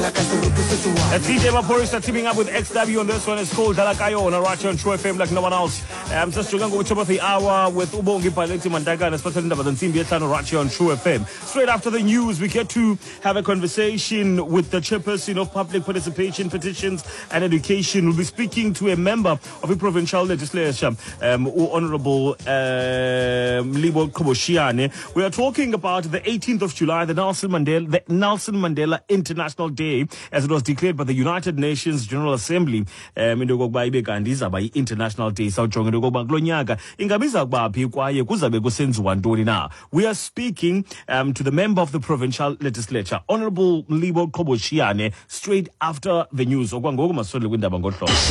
DJ Maporisa teaming up with XW on this one. It's called Dalakayo on Arachi on True FM like no one else. Just to go top of the hour with Ubongi Paleti Mandaga and especially Ndaba Nsimbi Etano Arachi on True FM. Straight after the news, we get to have a conversation with the chairperson of Public Participation, Petitions and Education. We'll be speaking to a member of the provincial legislature, Honorable Libo Koboshiane. We are talking about the 18th of July, the Nelson Mandela International Day, as it was declared by the United Nations General Assembly. International Day. We are speaking to the member of the provincial legislature, Honorable Libo Koboshiane, straight after the news.